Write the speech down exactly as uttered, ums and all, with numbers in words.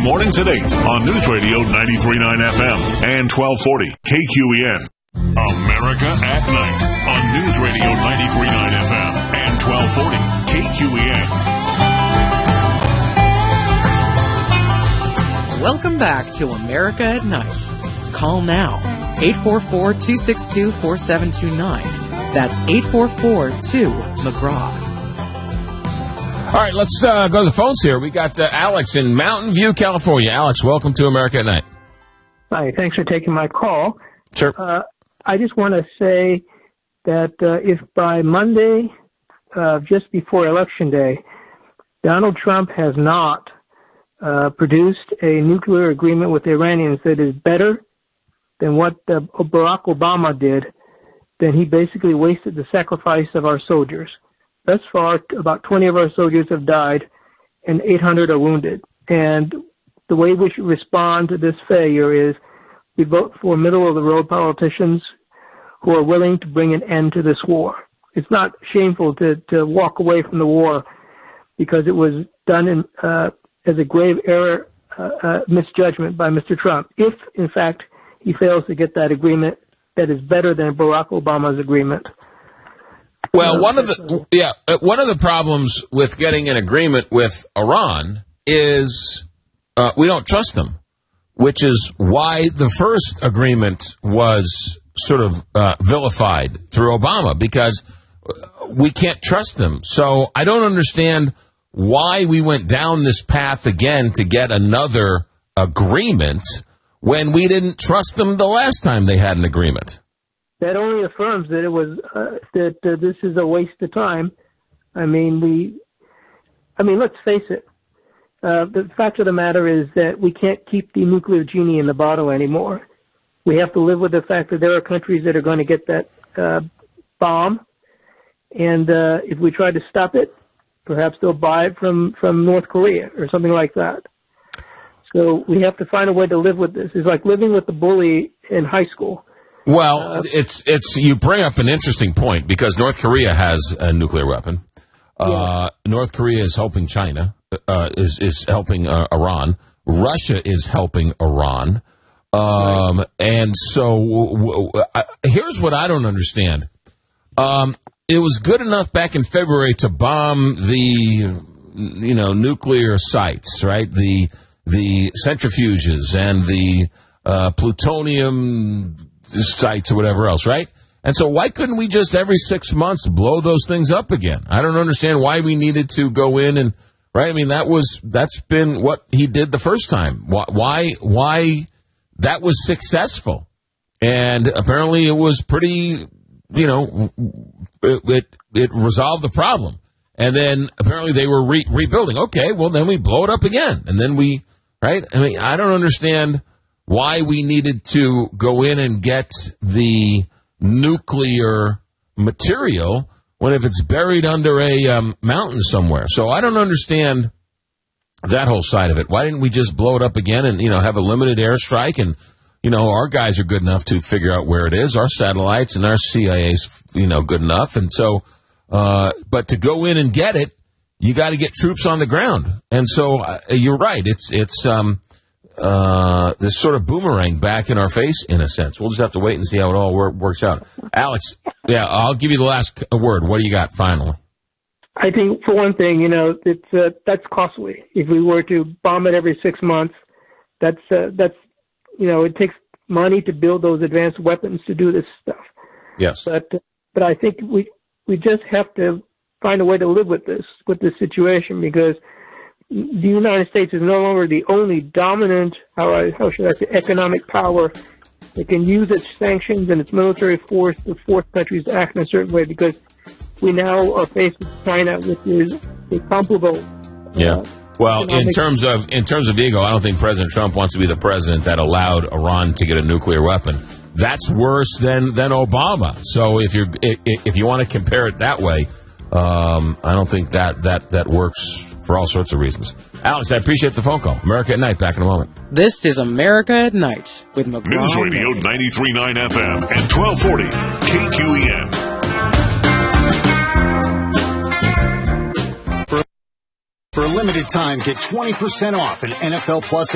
mornings at eight on News Radio ninety-three point nine F M and twelve forty K Q E N. America at Night on News Radio ninety-three point nine F M and twelve forty K Q E N. Welcome back to America at Night. Call now, eight four four, two six two, four seven two nine. That's eight four four two McGraw. All right, let's uh, go to the phones here. We got uh, Alex in Mountain View, California. Alex, welcome to America at Night. Hi, thanks for taking my call. Sure. Uh, I just want to say that uh, if by Monday, uh, just before Election Day, Donald Trump has not uh, produced a nuclear agreement with the Iranians that is better than what uh, Barack Obama did, then he basically wasted the sacrifice of our soldiers. Thus far, about twenty of our soldiers have died and eight hundred are wounded. And the way we should respond to this failure is we vote for middle-of-the-road politicians who are willing to bring an end to this war. It's not shameful to, to walk away from the war because it was done in, uh, as a grave error, uh, uh, misjudgment by Mister Trump. If, in fact, he fails to get that agreement that is better than Barack Obama's agreement. Well, one of the yeah, one of the problems with getting an agreement with Iran is uh, we don't trust them, which is why the first agreement was sort of uh, vilified through Obama, because we can't trust them. So I don't understand why we went down this path again to get another agreement when we didn't trust them the last time they had an agreement. That only affirms that it was uh, that uh, this is a waste of time. I mean, we, I mean, let's face it. Uh, the fact of the matter is that we can't keep the nuclear genie in the bottle anymore. We have to live with the fact that there are countries that are going to get that uh, bomb, and uh, if we try to stop it, perhaps they'll buy it from, from North Korea or something like that. So we have to find a way to live with this. It's like living with the bully in high school. Well, uh, it's it's you bring up an interesting point because North Korea has a nuclear weapon. Uh, yeah. North Korea is helping China, uh, is is helping uh, Iran. Russia is helping Iran, um, right. and so w- w- I, here's what I don't understand. Um, it was good enough back in February to bomb the you know nuclear sites, right? The the centrifuges and the uh, plutonium sites or whatever else, right? And so why couldn't we just every six months blow those things up again? I don't understand why we needed to go in and, right? I mean, that was, that's been what he did the first time. Why, why, why that was successful. And apparently it was pretty, you know, it, it, it resolved the problem. And then apparently they were re- rebuilding. Okay, well then we blow it up again. And then we, right? I mean, I don't understand why we needed to go in and get the nuclear material when if it's buried under a um, mountain somewhere. So I don't understand that whole side of it. Why didn't we just blow it up again and, you know, have a limited airstrike? And, you know, our guys are good enough to figure out where it is. Our satellites and our C I A's, you know, good enough. And so, uh, but to go in and get it, you got to get troops on the ground. And so uh, you're right. It's, it's, um, Uh, this sort of boomerang back in our face, in a sense. We'll just have to wait and see how it all wor- works out. Alex, yeah, I'll give you the last word. What do you got, finally? I think, for one thing, you know, it's uh, that's costly. If we were to bomb it every six months, that's uh, that's you know, it takes money to build those advanced weapons to do this stuff. Yes, but but I think we we just have to find a way to live with this with this situation, because the United States is no longer the only dominant, how, I, how should I say, economic power that can use its sanctions and its military force to force countries to act in a certain way, because we now are faced with China, which is a comparable. Yeah. Uh, well, economic- in terms of in terms of ego, I don't think President Trump wants to be the president that allowed Iran to get a nuclear weapon. That's worse than than Obama. So if you're if, if you want to compare it that way, um, I don't think that that that works for all sorts of reasons. Alex, I appreciate the phone call. America at Night, back in a moment. This is America at Night with McGraw. News Radio ninety-three point nine F M and twelve forty K Q E N. For, for a limited time, get twenty percent off an N F L Plus